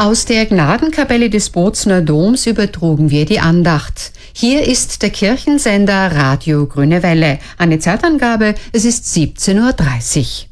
Aus der Gnadenkapelle des Bozner Doms übertrugen wir die Andacht. Hier ist der Kirchensender Radio Grüne Welle. Eine Zeitangabe, es ist 17:30 Uhr.